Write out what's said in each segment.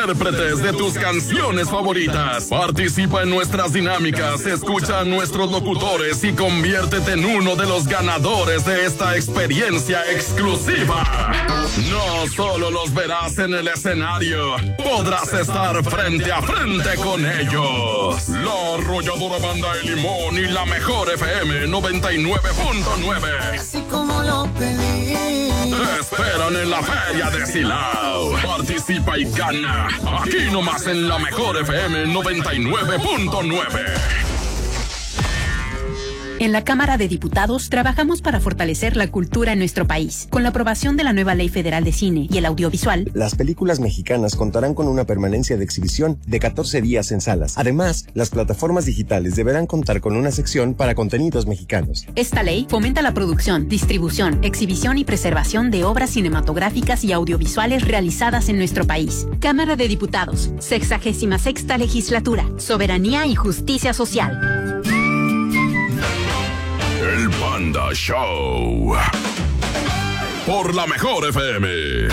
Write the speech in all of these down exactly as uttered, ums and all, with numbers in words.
intérpretes de tus canciones favoritas. Participa en nuestras dinámicas, escucha a nuestros locutores y conviértete en uno de los ganadores de esta experiencia exclusiva. No solo los verás en el escenario, podrás estar frente a frente con ellos. La Arrolladora Banda de Limón y la mejor F M noventa y nueve punto nueve. Así como lo pedí. Te esperan en la Feria de Silao. Participa y gana. Aquí nomás en la mejor F M noventa y nueve punto nueve. En la Cámara de Diputados trabajamos para fortalecer la cultura en nuestro país. Con la aprobación de la nueva Ley Federal de Cine y el Audiovisual, las películas mexicanas contarán con una permanencia de exhibición de catorce días en salas. Además, las plataformas digitales deberán contar con una sección para contenidos mexicanos. Esta ley fomenta la producción, distribución, exhibición y preservación de obras cinematográficas y audiovisuales realizadas en nuestro país. Cámara de Diputados, sexagésima sexta Legislatura, Soberanía y Justicia Social. El Panda Show. Por la mejor F M.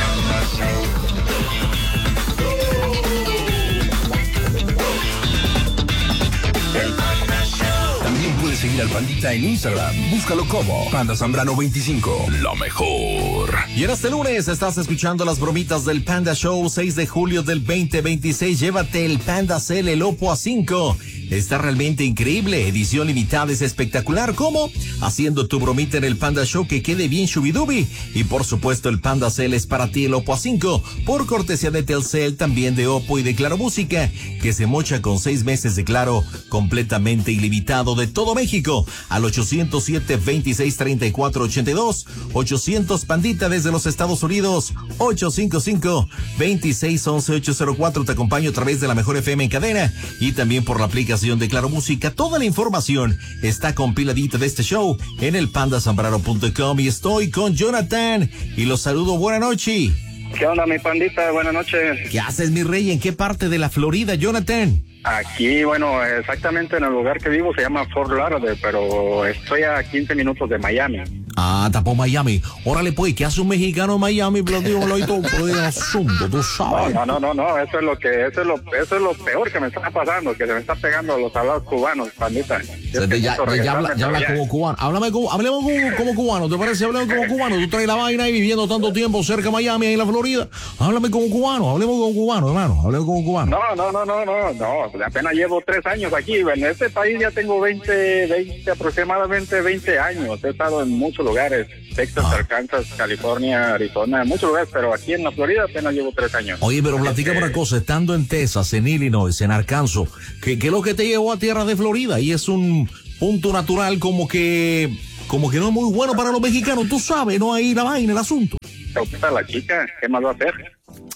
También puedes seguir al Pandita en Instagram. Búscalo como Panda Zambrano veinticinco. La mejor. Y en este lunes estás escuchando las bromitas del Panda Show, seis de julio del veinte veintiséis. Llévate el Panda Cell, el Oppo A cinco. Está realmente increíble. Edición limitada, es espectacular. ¿Cómo? Haciendo tu bromita en el Panda Show que quede bien shubidubi. Y por supuesto el Panda Cell es para ti, el Oppo A cinco. Por cortesía de Telcel, también de Oppo y de Claro Música, que se mocha con seis meses de Claro completamente ilimitado de todo México. Al ochocientos siete, veintiséis, treinta y cuatro, ochenta y dos. ochocientos Pandita desde los Estados Unidos. ocho cinco cinco, veintiséis, once, ochocientos cuatro. Te acompaño a través de la mejor F M en cadena y también por la aplicación de Claro Música. Toda la información está compiladita de este show en el panda zambrano punto com. Y estoy con Jonathan y los saludo. Buenas noches. ¿Qué onda, mi pandita? Buenas noches. ¿Qué haces, mi rey? ¿En qué parte de la Florida, Jonathan? Aquí, bueno, exactamente en el lugar que vivo se llama Fort Lauderdale, pero estoy a quince minutos de Miami. Ah, tapó Miami. Órale, pues, ¿qué hace un mexicano en Miami? Pero digo, lo hizo por el asunto, tú sabes. No, no, no, no, eso es lo que, eso es lo, eso es lo peor que me está pasando, que se me está pegando a los hablados cubanos, pandita. O sea, ya, ya, ya habla, ya habla como cubano. Háblame como, hablemos como, como cubano, ¿te parece? Hablemos como cubano. Tú traes la vaina ahí viviendo tanto tiempo cerca de Miami, ahí en la Florida. Háblame como cubano, hablemos como cubano, hermano, hablemos como cubano. No, no, no, no, no, no, apenas llevo tres años aquí. En este país ya tengo veinte, veinte, aproximadamente veinte años. He estado en muchos lugares. Texas, ah. Arkansas, California, Arizona, muchos lugares, pero aquí en la Florida apenas llevo tres años. Oye, pero platícame una cosa, estando en Texas, en Illinois, en Arkansas, ¿qué, qué es lo que te llevó a tierra de Florida? Y es un punto natural como que, como que no es muy bueno para los mexicanos, tú sabes, ¿no? Ahí la vaina, el asunto. ¿Te gusta la chica? ¿Qué más va a hacer?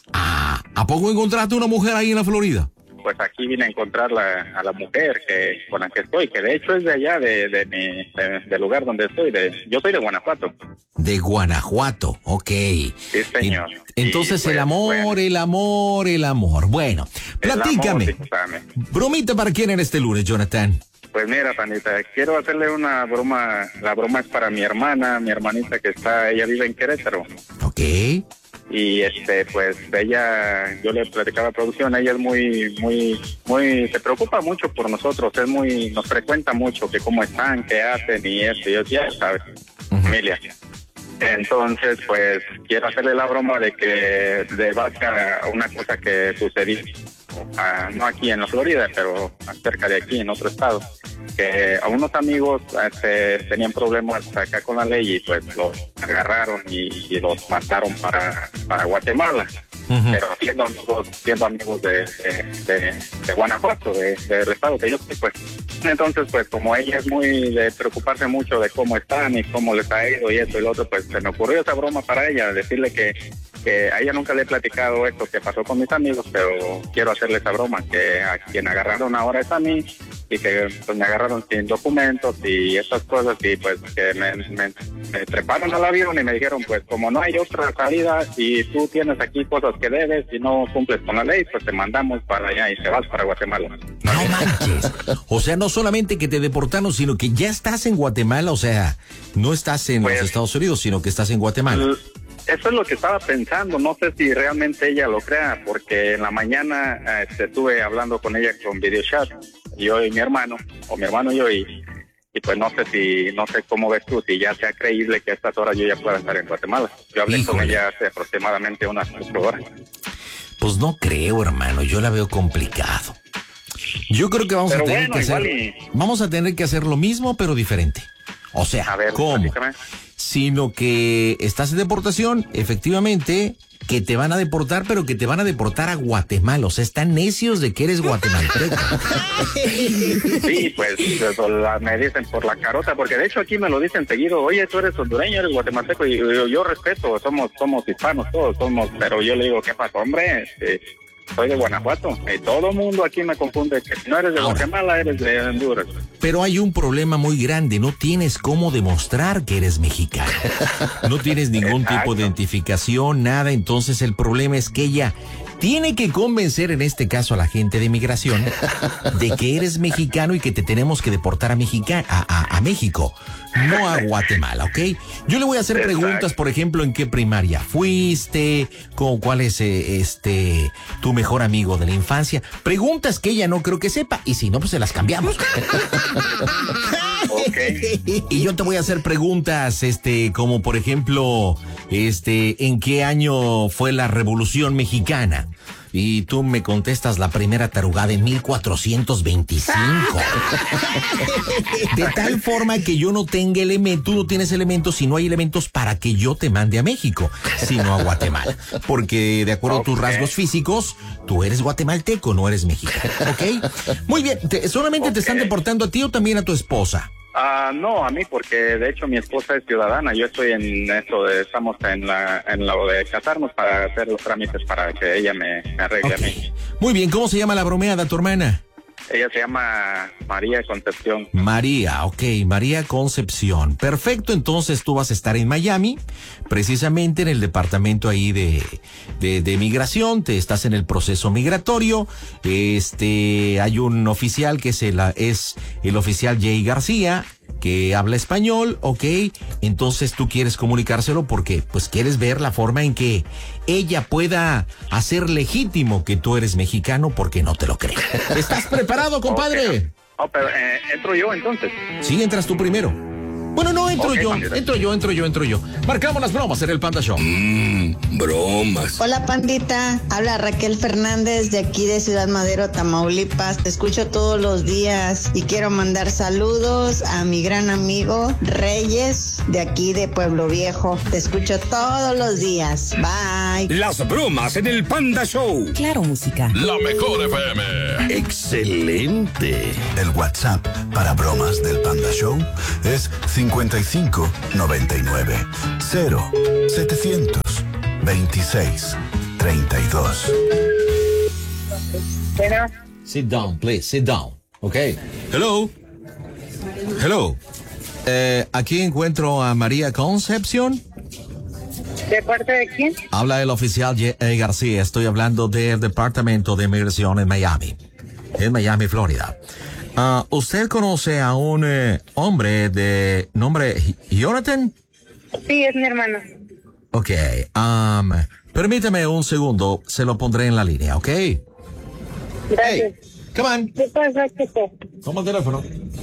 Ah, ¿a poco encontraste una mujer ahí en la Florida? Pues aquí vine a encontrar la, a la mujer que con la que estoy, que de hecho es de allá, de, de mi, de, del lugar donde estoy. De, yo soy de Guanajuato. De Guanajuato, ok. Sí, señor. Entonces y, el pues, amor, bueno. el amor, el amor. Bueno, platícame. Amor, bromita para quién en este lunes, Jonathan. Pues mira, Panita, quiero hacerle una broma. La broma es para mi hermana, mi hermanita que está, ella vive en Querétaro. Ok. Y este, pues ella, yo le platicaba a producción, ella es muy, muy, muy, se preocupa mucho por nosotros, es muy, nos frecuenta mucho, que cómo están, qué hacen y eso, y yo ya sabes, uh-huh. Familia. Entonces, pues, quiero hacerle la broma de que, de base a una cosa que sucedió, uh, no aquí en la Florida, pero cerca de aquí, en otro estado, que a unos amigos este, tenían problemas acá con la ley y pues los agarraron y, y los mandaron para, para Guatemala. Uh-huh. Pero siendo amigos, siendo amigos de, de, de, de Guanajuato, de, del estado que yo estoy, pues. Entonces, pues, como ella es muy de preocuparse mucho de cómo están y cómo les ha ido y esto y lo otro, pues se me ocurrió esa broma para ella, decirle que, que a ella nunca le he platicado esto que pasó con mis amigos, pero quiero hacerle esa broma, que a quien agarraron ahora es a mí, y que pues me agarraron sin documentos y esas cosas, y pues que me, me, me treparon al avión y me dijeron, pues como no hay otra salida y tú tienes aquí cosas que debes y no cumples con la ley, pues te mandamos para allá y te vas para Guatemala. No manches. O sea, no solamente que te deportaron, sino que ya estás en Guatemala, o sea, no estás en pues, los Estados Unidos, sino que estás en Guatemala. Eso es lo que estaba pensando, no sé si realmente ella lo crea, porque en la mañana este, estuve hablando con ella con video chat, yo y mi hermano, o mi hermano y yo, y, y pues no sé si, no sé cómo ves tú, si ya sea creíble que a estas horas yo ya pueda estar en Guatemala. Yo hablé Híjole. con ella hace aproximadamente unas cuatro horas. Pues no creo, hermano, yo la veo complicado. Yo creo que vamos Pero a tener bueno, que hacer, igual y- vamos a tener que hacer lo mismo, pero diferente. O sea, A ver, ¿cómo? platícame. Sino que estás en deportación, efectivamente, que te van a deportar, pero que te van a deportar a Guatemala. O sea, están necios de que eres guatemalteco. Sí, pues eso la- me dicen por la carota, porque de hecho aquí me lo dicen seguido, oye, tú eres hondureño, eres guatemalteco, y yo, yo respeto, somos somos hispanos todos, somos, pero yo le digo, ¿qué pasa, hombre? Este, soy de Guanajuato, y todo el mundo aquí me confunde, que si no eres de Ahora. Guatemala, eres de Honduras. Pero hay un problema muy grande, no tienes cómo demostrar que eres mexicano. No tienes ningún tipo Exacto. de identificación, nada, entonces el problema es que ella tiene que convencer, en este caso a la gente de migración, de que eres mexicano y que te tenemos que deportar a, Mexica, a, a, a México, no a Guatemala, ¿ok? Yo le voy a hacer Exacto. preguntas, por ejemplo, ¿en qué primaria fuiste? ¿Con cuál es eh, este tu mejor amigo de la infancia? Preguntas que ella no creo que sepa, y si no, pues se las cambiamos. Ok. Y yo te voy a hacer preguntas, este, como por ejemplo, este, ¿en qué año fue la Revolución Mexicana? Y tú me contestas la primera tarugada en mil cuatrocientos veinticinco. De tal forma que yo no tenga elementos, tú no tienes elementos, si no hay elementos para que yo te mande a México, sino a Guatemala. Porque de acuerdo a tus Ok. rasgos físicos, tú eres guatemalteco, no eres mexicano, ¿ok? Muy bien, te- ¿solamente te están Ok. deportando a ti o también a tu esposa? Ah, no, a mí, porque de hecho mi esposa es ciudadana, yo estoy en esto de, estamos en la, en lo de casarnos para hacer los trámites para que ella me, me arregle Ok. a mí. Muy bien, ¿cómo se llama la bromeada, tu hermana? Ella se llama María Concepción. María, ok, María Concepción. Perfecto, entonces tú vas a estar en Miami, precisamente en el departamento ahí de, de, de migración, te estás en el proceso migratorio, este, hay un oficial que es el, es el oficial Jay García, que habla español, ok, entonces tú quieres comunicárselo porque pues quieres ver la forma en que ella pueda hacer legítimo que tú eres mexicano porque no te lo cree. ¿Estás preparado, compadre? Oh, pero eh, entro yo entonces. Sí, entras tú primero. Bueno, no, entro Ok, yo, pandita. entro yo, entro yo, entro yo. Marcamos las bromas en el Panda Show. Bromas. Hola pandita, habla Raquel Fernández de aquí de Ciudad Madero, Tamaulipas. Te escucho todos los días y quiero mandar saludos a mi gran amigo Reyes de aquí de Pueblo Viejo. Te escucho todos los días. Bye. Las bromas en el Panda Show. Claro, música. La mejor F M. Excelente. El WhatsApp para bromas del Panda Show es cincuenta y cinco noventa y nueve cero setecientos veintiséis treinta y dos. Sit down, please, sit down. Okay. Hello. Hello. Eh, aquí encuentro a María Concepción. ¿De parte de quién? Habla el oficial Ye- eh, García. Estoy hablando del Departamento de Migración en Miami. En Miami, Florida. Ah, ¿usted conoce a un eh, hombre de nombre Jonathan? Sí, es mi hermano. Ok. Um, permítame un segundo. Se lo pondré en la línea, ¿ok? Gracias. Come on. ¿Qué pasa, Chico? Toma el teléfono.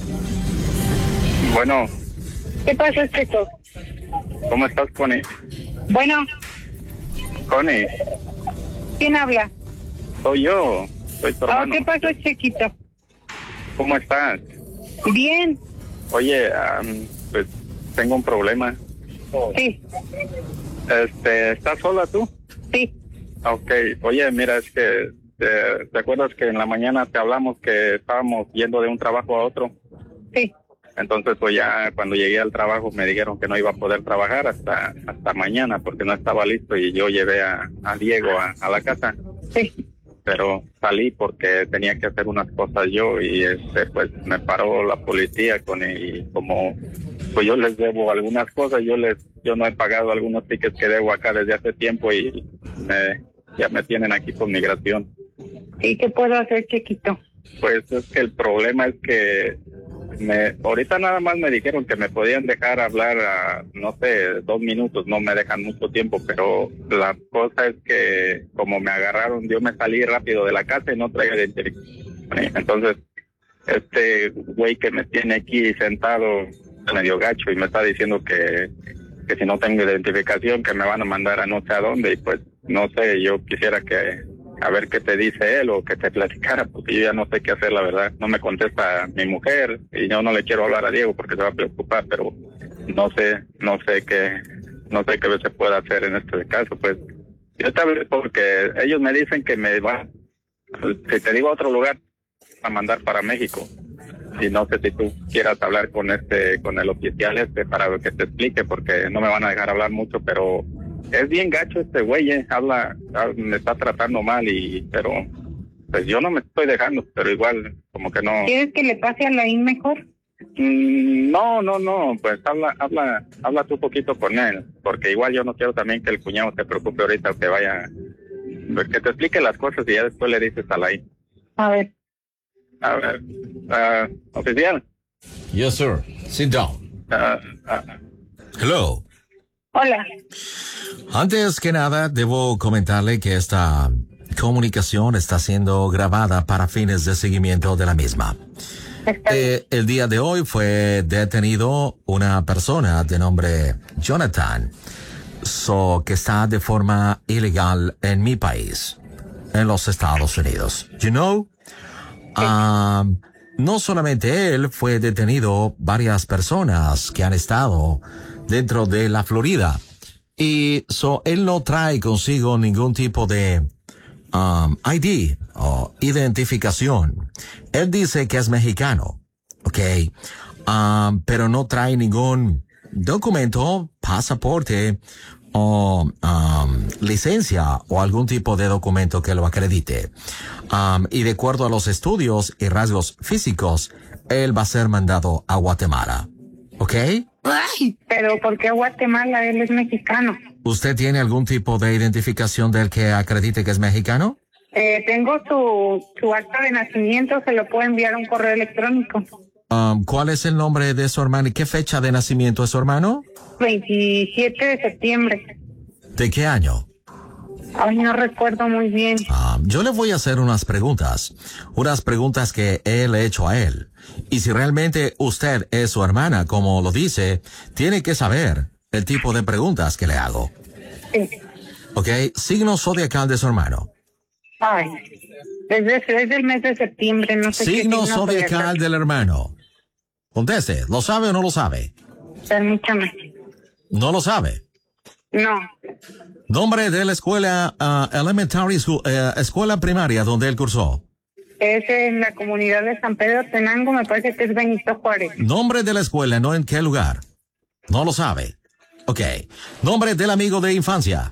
Bueno, ¿Qué pasa, Chico? ¿cómo estás, Connie? Bueno, Connie, ¿quién habla? soy yo, soy tu Ah, hermano. ¿qué pasó, chiquito? ¿Cómo estás? Bien, Oye, am, pues tengo un problema. sí, Este, ¿estás sola tú? sí, Ok, oye, mira, es que, te, ¿te acuerdas que en la mañana te hablamos que estábamos yendo de un trabajo a otro? sí. Entonces, pues ya cuando llegué al trabajo me dijeron que no iba a poder trabajar hasta hasta mañana porque no estaba listo y yo llevé a, a Diego a, a la casa. Sí. Pero salí porque tenía que hacer unas cosas yo y este pues me paró la policía con y como pues yo les debo algunas cosas, yo les yo no he pagado algunos tickets que debo acá desde hace tiempo y me, ya me tienen aquí por migración. ¿Y qué puedo hacer, chiquito? Pues es que el problema es que me, ahorita nada más me dijeron que me podían dejar hablar, a, no sé, dos minutos, no me dejan mucho tiempo, pero la cosa es que como me agarraron, yo me salí rápido de la casa y no traía identificación. Entonces, este güey que me tiene aquí sentado medio gacho y me está diciendo que, que si no tengo identificación que me van a mandar a no sé a dónde, y pues no sé, yo quisiera que a ver qué te dice él o que te platicara, porque yo ya no sé qué hacer, la verdad. No me contesta mi mujer y yo no le quiero hablar a Diego porque se va a preocupar, pero no sé, no sé qué, no sé qué se puede hacer en este caso. Pues yo te hablé porque ellos me dicen que me van, si te digo a otro lugar, a mandar para México. Y no sé si tú quieras hablar con este, con el oficial este para que te explique, porque no me van a dejar hablar mucho, pero es bien gacho este güey, eh. habla, me está tratando mal y, pero pues yo no me estoy dejando, pero igual como que no. ¿Quieres que le pase a Laín mejor? Mm, no, no, no, pues habla, habla, habla tú un poquito con él, porque igual yo no quiero también que el cuñado se preocupe ahorita o que vaya, pues que te explique las cosas y ya después le dices a Laín. A ver. A ver, uh, oficial. Yes, sir. Sit down. Uh, uh, Hello. Hola. Antes que nada, debo comentarle que esta comunicación está siendo grabada para fines de seguimiento de la misma. Eh, el día de hoy fue detenido una persona de nombre Jonathan, so, que está de forma ilegal en mi país, en los Estados Unidos. You know? Um, no solamente él, fue detenido varias personas que han estado dentro de la Florida. Y so, él no trae consigo ningún tipo de um, I D o identificación. Él dice que es mexicano, ¿ok? Um, pero no trae ningún documento, pasaporte o um, licencia o algún tipo de documento que lo acredite. Um, y de acuerdo a los estudios y rasgos físicos, él va a ser mandado a Guatemala. ¿Ok? Pero ¿por qué Guatemala? Él es mexicano. ¿Usted tiene algún tipo de identificación del que acredite que es mexicano? Eh, tengo su, su acta de nacimiento, se lo puedo enviar a un correo electrónico. Um, ¿Cuál es el nombre de su hermano y qué fecha de nacimiento es su hermano? veintisiete de septiembre. ¿De qué año? Ay, no recuerdo muy bien. Um, yo le voy a hacer unas preguntas, unas preguntas que él ha hecho a él. Y si realmente usted es su hermana, como lo dice, tiene que saber el tipo de preguntas que le hago. Sí. ¿Ok? Signo zodiacal de su hermano. Ay, desde, desde el mes de septiembre, no sé qué Signo signo zodiacal zodiacal del hermano. Conteste, ¿lo sabe o no lo sabe? Permítame. ¿No lo sabe? No. Nombre de la escuela uh, elementary school, uh, escuela primaria donde él cursó. Es en la comunidad de San Pedro Tenango, me parece que es Benito Juárez. Nombre de la escuela, no en qué lugar. No lo sabe. Ok. Nombre del amigo de infancia.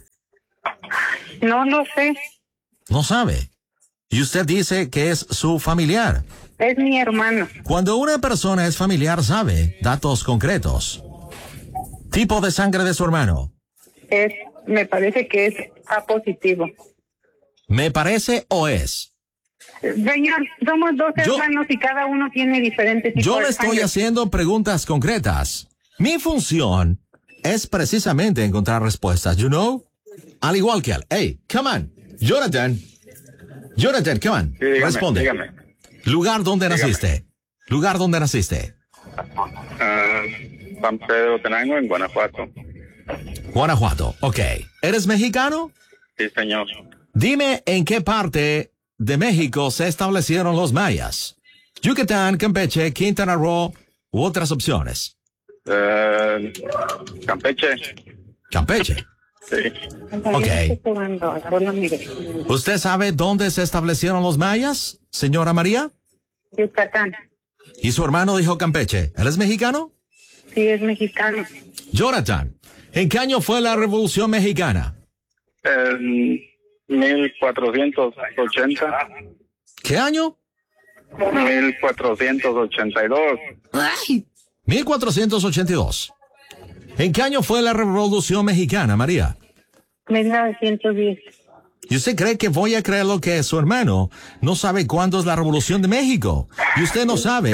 No lo sé. No sabe. Y usted dice que es su familiar. Es mi hermano. Cuando una persona es familiar, sabe datos concretos. Tipo de sangre de su hermano. Es, me parece que es A positivo. ¿Me parece o es? Señor, somos dos Yo- hermanos y cada uno tiene diferentes tipos Yo de le estoy sangre. haciendo preguntas concretas. Mi función es precisamente encontrar respuestas, you know? Al igual que él. Hey, come on. Jonathan. Jonathan, come on. Sí, dígame, Responde. dígame. Lugar donde Dígame. naciste. Lugar donde naciste. Ah, San Pedro Tenango, en Guanajuato. Guanajuato. Ok. ¿Eres mexicano? Sí, señor. Dime en qué parte de México se establecieron los mayas. Yucatán, Campeche, Quintana Roo u otras opciones. Eh, Campeche. Campeche. Sí. Ok. Bueno, mire, ¿Usted sabe dónde se establecieron los mayas, señora María? Yucatán. Y su hermano dijo Campeche. ¿Eres mexicano? Sí, es mexicano. Jonathan, ¿en qué año fue la Revolución Mexicana? En mil cuatrocientos ochenta. ¿Qué año? mil cuatrocientos ochenta y dos. mil cuatrocientos ochenta y dos. ¿En qué año fue la Revolución Mexicana, María? mil novecientos diez. ¿Y usted cree que voy a creer lo que su hermano no sabe cuándo es la Revolución de México? Y usted no sabe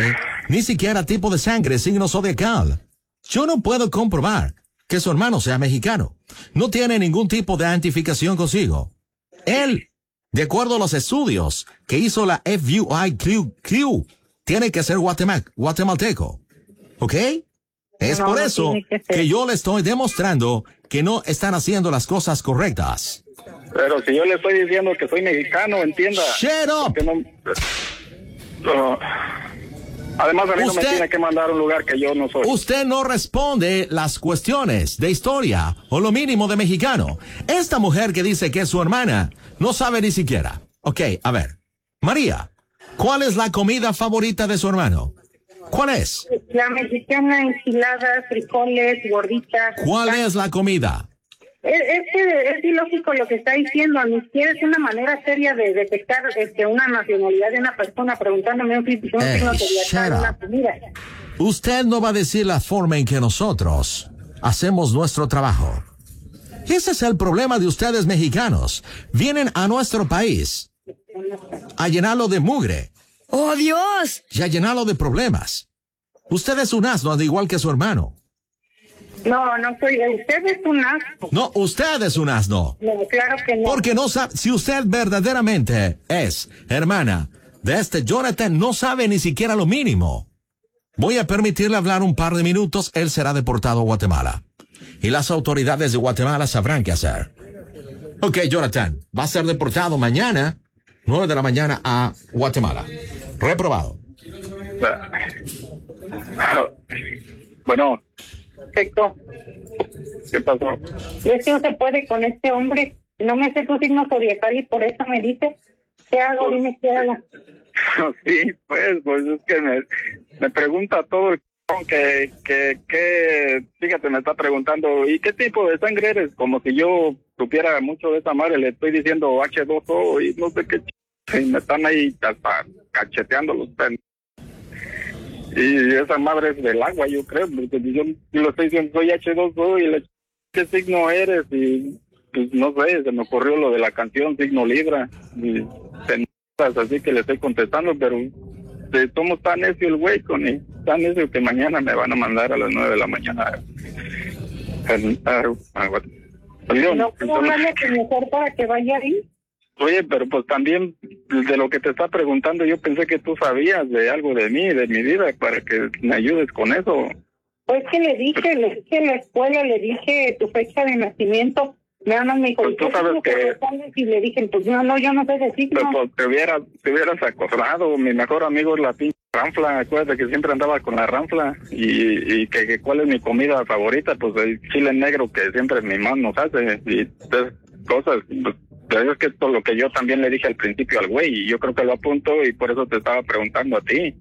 ni siquiera tipo de sangre, signo zodiacal. Yo no puedo comprobar que su hermano sea mexicano. No tiene ningún tipo de identificación consigo. Él, de acuerdo a los estudios que hizo la F U I Q, Q tiene que ser guatemal guatemalteco. ¿Ok? Es No, por no eso tiene que que, ser. yo le estoy demostrando que no están haciendo las cosas correctas. Pero si yo le estoy diciendo que soy mexicano, entienda. Shut up. Que no, no. Además, a mí no Usted- me tiene que mandar a un lugar que yo no soy. Usted no responde las cuestiones de historia o lo mínimo de mexicano. Esta mujer que dice que es su hermana no sabe ni siquiera. Ok, a ver. María, ¿cuál es la comida favorita de su hermano? ¿Cuál es? La mexicana, enchiladas, frijoles, gorditas. ¿Cuál es la comida? Es, es, que es ilógico lo que está diciendo. Ni siquiera es una manera seria de detectar este, una nacionalidad de una persona preguntándome un, un signo Hey, zodiacal shut de una up. comida. Usted no va a decir la forma en que nosotros hacemos nuestro trabajo. Ese es el problema de ustedes mexicanos. Vienen a nuestro país a llenarlo de mugre. ¡Oh, Dios! Y a llenarlo de problemas. Usted es un asno, al igual que su hermano. No, no soy. Usted es un asco. No, usted es un asno. No, claro que no. Porque no sabe, si usted verdaderamente es hermana de este Jonathan, no sabe ni siquiera lo mínimo. Voy a permitirle hablar un par de minutos, él será deportado a Guatemala. Y las autoridades de Guatemala sabrán qué hacer. Ok, Jonathan, va a ser deportado mañana, nueve de la mañana, a Guatemala. Reprobado. Bueno, Perfecto. ¿qué pasó? Es que no se puede con este hombre. No me sé tu signo zodiacal y por eso me dice. ¿Qué hago? Dime qué hago. Sí, pues, pues es que me, me pregunta todo el c****** que, que, que, fíjate, me está preguntando, ¿y qué tipo de sangre eres? Como si yo supiera mucho de esa madre, le estoy diciendo H dos O y no sé qué ch... y me están ahí hasta cacheteando los pelos. Y esa madre es del agua, yo creo, porque yo, yo lo estoy diciendo, soy H dos O y le ¿qué signo eres? Y pues no sé, se me ocurrió lo de la canción, signo Libra, y así que le estoy contestando, pero de, somos tan necio el güey, con él, tan necio que mañana me van a mandar a las nueve de la mañana a, a, a, a, a León. ¿No puedo hablarle a tu mujer para que vaya ahí? Oye, pero pues también de lo que te está preguntando, yo pensé que tú sabías de algo de mí, de mi vida, para que me ayudes con eso. Pues que le dije, le dije en la escuela, le dije tu fecha de nacimiento. Nada más me dijo, Pues tú ¿qué sabes signo que- corresponde? Y le dije, pues no, no, yo no sé de signo. Pero pues te hubieras, te hubieras acordado, mi mejor amigo es la pinche ranfla, acuérdate que siempre andaba con la ranfla, y, y que, que cuál es mi comida favorita, pues el chile negro que siempre mi mamá nos hace, y esas cosas, pues, pero es que esto es lo que yo también le dije al principio al güey, y yo creo que lo apunto, y por eso te estaba preguntando a ti,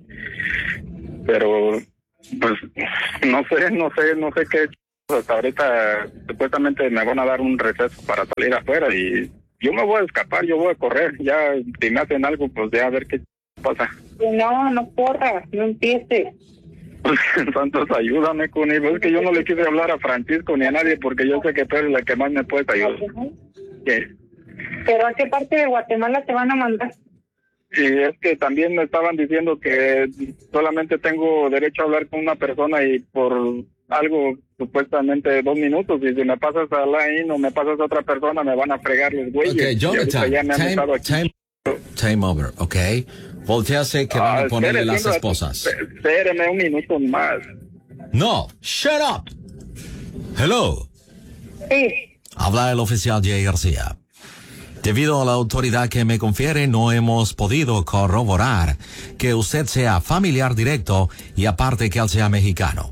pero, pues, no sé, no sé, no sé qué, hasta ahorita supuestamente me van a dar un receso para salir afuera, y yo me voy a escapar, yo voy a correr, ya, si me hacen algo, pues ya a ver qué pasa. No, no corras, no empieces. Santos, ayúdame con él. Es que yo no le quise hablar a Francisco ni a nadie porque yo sé que tú eres la que más me puedes ayudar. ¿Qué? ¿Pero a qué parte de Guatemala te van a mandar? Y es que también me estaban diciendo que solamente tengo derecho a hablar con una persona y por algo supuestamente dos minutos, y si me pasas a Line o me pasas a otra persona me van a fregar los güeyes. Ok, Y ahorita Jonathan, ya me han time, estado aquí. time, time over, ok. Voltease que van Ah, a ponerle espere, las siempre- esposas. Espéreme un minuto más. No, shut up. Hello. Sí. Habla el oficial Jay García. Debido a la autoridad que me confiere, no hemos podido corroborar que usted sea familiar directo y aparte que él sea mexicano.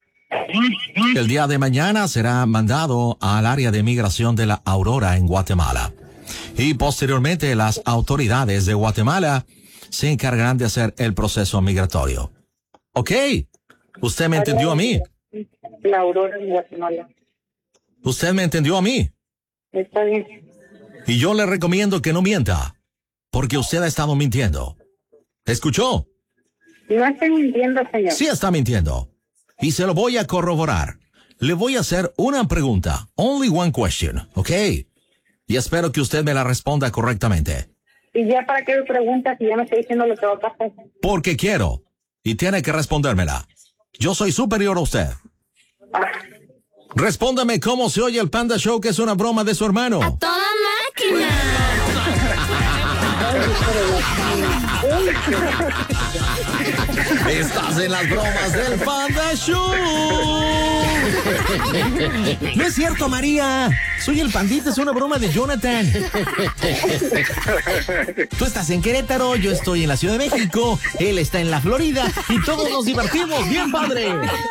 El día de mañana será mandado al área de migración de la Aurora en Guatemala. Y posteriormente las autoridades de Guatemala se encargarán de hacer el proceso migratorio. ¿Ok? ¿Usted me entendió a mí? La Aurora en Guatemala. ¿Usted me entendió a mí? Está bien. Y yo le recomiendo que no mienta, porque usted ha estado mintiendo. ¿Escuchó? No estoy mintiendo, señor. Sí está mintiendo. Y se lo voy a corroborar. Le voy a hacer una pregunta. Only one question, ¿ok? Y espero que usted me la responda correctamente. ¿Y ya para qué me preguntas si ya me está diciendo lo que va a pasar? Porque quiero. y tiene que respondérmela. Yo soy superior a usted. Respóndame cómo se oye el Panda Show, que es una broma de su hermano. ¡A toda máquina! Estás en las bromas del Panda Show. No es cierto, María. Soy el Pandita, es una broma de Jonathan. Tú estás en Querétaro, yo estoy en la Ciudad de México, él está en la Florida y todos nos divertimos. ¡Bien, padre!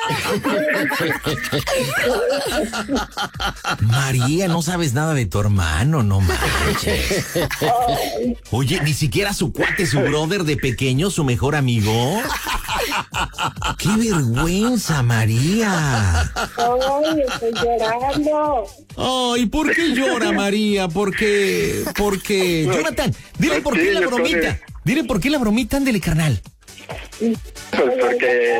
María, no sabes nada de tu hermano, no manches. Oye, ni siquiera su cuate, su brother de pequeño, su mejor amigo. ¡Qué vergüenza, María! ¡Ay, estoy llorando! Ay, ¿por qué llora, María? ¿Por qué? ¿Por qué? Jonathan, dile por qué la bromita. Dile por qué la bromita, ándele, carnal. Pues porque...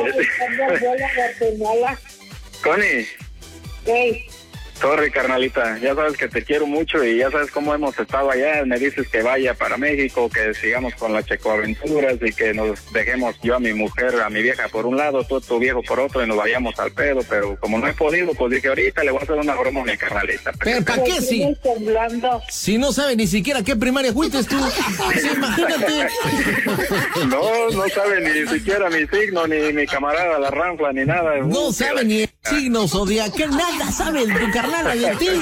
Connie. Hey. Sorry, carnalita, ya sabes que te quiero mucho y ya sabes cómo hemos estado allá. Me dices que vaya para México, que sigamos con las checoaventuras y que nos dejemos yo a mi mujer, a mi vieja por un lado, tú a tu viejo por otro y nos vayamos al pedo. Pero como no he podido, pues dije ahorita le voy a hacer una broma a mi carnalita. ¿Pero para qué sí? Si no sabe ni siquiera qué primaria fuiste tú. Sí, imagínate. No, no sabe ni siquiera mi signo, ni mi camarada la ranfla, ni nada. No sabe ni el signo zodiacal, nada sabe de tu carnal de ti.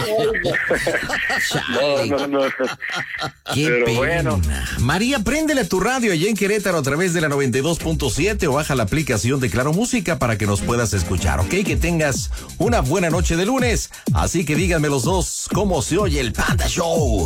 No, no, no. Qué Pero pena. Bueno. María, préndele a tu radio allá en Querétaro a través de la noventa y dos punto siete o baja la aplicación de Claro Música para que nos puedas escuchar, ¿ok? Que tengas una buena noche de lunes. Así que díganme los dos cómo se oye el Panda Show.